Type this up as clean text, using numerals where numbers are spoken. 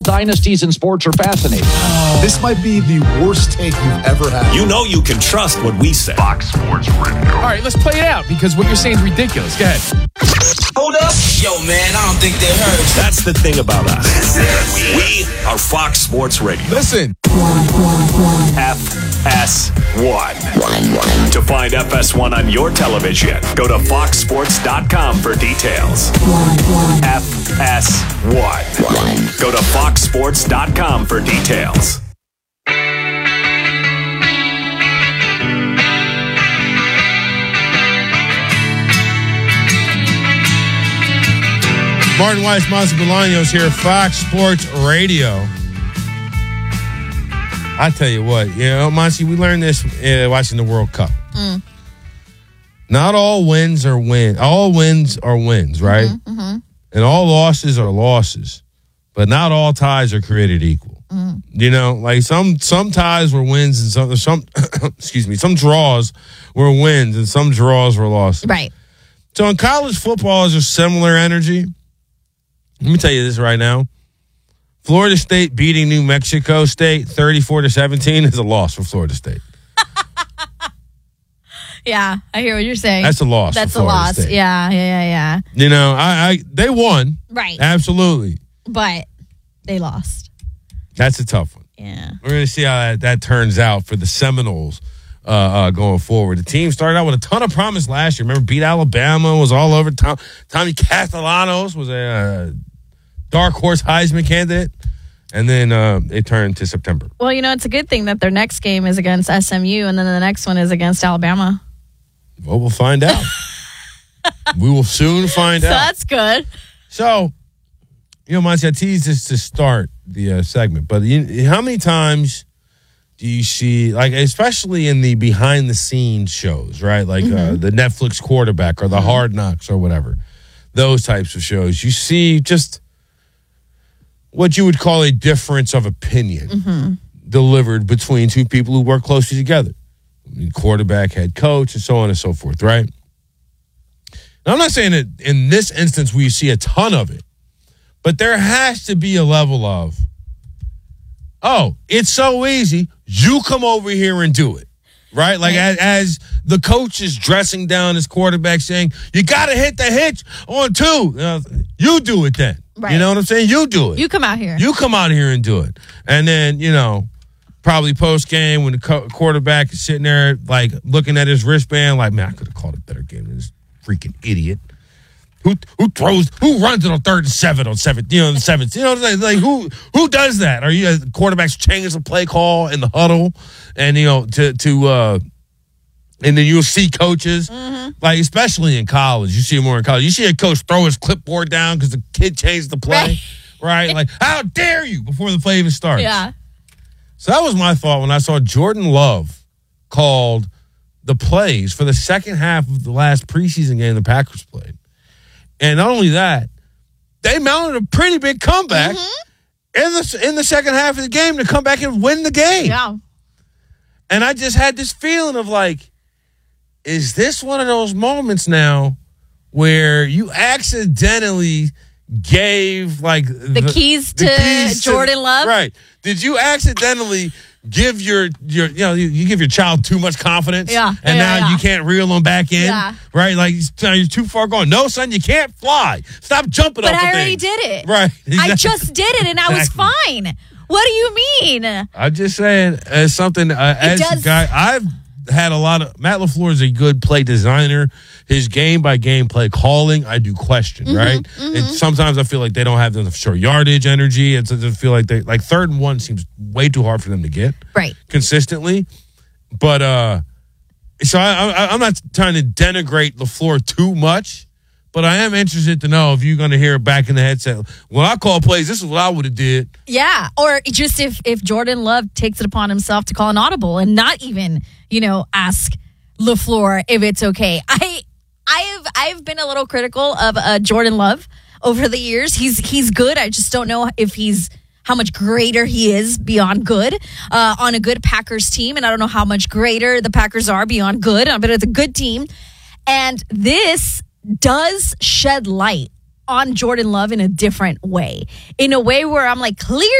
dynasties in sports are fascinating. This might be the worst take you've ever had. You know you can trust what we say. Fox Sports Radio. All right, let's play it out because what you're saying is ridiculous. Go ahead. Hold up. Yo, man, I don't think they heard. That's the thing about us. We are Fox Sports Radio. Listen. FS1. To find FS1 on your television, go to foxsports.com for details. FS1. Go to foxsports.com for details. Martin Weiss, Monty Bolaños here, Fox Sports Radio. I tell you what, Monty, we learned this watching the World Cup. Not all wins are wins. All wins are wins, right? And all losses are losses. But not all ties are created equal. Like some ties were wins and some some draws were wins and some draws were losses. Right. So in college football is a similar energy. Let me tell you this right now. Florida State beating New Mexico State 34-17 is a loss for Florida State. Yeah, I hear what you're saying. That's a loss. That's for a Florida loss. State. Yeah. They won. Right. Absolutely. But they lost. That's a tough one. Yeah. We're going to see how that turns out for the Seminoles going forward. The team started out with a ton of promise last year. Remember, beat Alabama, was all over. Tommy Castellanos was a dark horse Heisman candidate. And then it turned to September. Well, it's a good thing that their next game is against SMU, and then the next one is against Alabama. Well, we'll find out. We will soon find out. So that's good. So, Monty, I teased this to start the segment, but how many times do you see, like, especially in the behind-the-scenes shows, right? Like the Netflix Quarterback or the Hard Knocks or whatever, those types of shows, you see just what you would call a difference of opinion delivered between two people who work closely together. Quarterback, head coach, and so on and so forth, right? Now, I'm not saying that in this instance we see a ton of it, but there has to be a level of, it's so easy, you come over here and do it, right? Like as the coach is dressing down his quarterback saying, you got to hit the hitch on two. You do it then. Right. You know what I'm saying? You do it. You come out here. You come out here and do it. And then, probably post-game when the quarterback is sitting there, like, looking at his wristband, like, man, I could have called a better game than this freaking idiot. Who runs it on 3rd and 7 on 7th, the 7th? Like, who does that? Are you quarterbacks change the play call in the huddle and, and then you'll see coaches, like, especially in college. You see it more in college. You see a coach throw his clipboard down because the kid changed the play, right? Like, how dare you before the play even starts? Yeah. So that was my thought when I saw Jordan Love called the plays for the second half of the last preseason game the Packers played. And not only that, they mounted a pretty big comeback in the second half of the game to come back and win the game. Yeah. And I just had this feeling of like, is this one of those moments now where you accidentally gave like the keys to Jordan Love? Right. Did you accidentally give you give your child too much confidence? Yeah. And now you can't reel them back in? Yeah. Right? Like you're too far gone. No, son, you can't fly. Stop jumping off the thing. But I already did it. Right. Exactly. I just did it and I was fine. What do you mean? I'm just saying, as something, as a guy, I've had a lot of, Matt LaFleur is a good play designer. His game-by-game play calling, I do question, right? And sometimes I feel like they don't have enough short yardage energy. It doesn't feel like 3rd and 1 seems way too hard for them to get. Right. Consistently. But, so I'm not trying to denigrate LaFleur too much. But I am interested to know if you're going to hear it back in the headset. When I call plays, this is what I would have did. Yeah, or just if Jordan Love takes it upon himself to call an audible and not even, ask LaFleur if it's okay. I've been a little critical of Jordan Love over the years. He's good. I just don't know if how much greater he is beyond good on a good Packers team, and I don't know how much greater the Packers are beyond good. But it's a good team, and this does shed light on Jordan Love in a different way. In a way where I'm like, clearly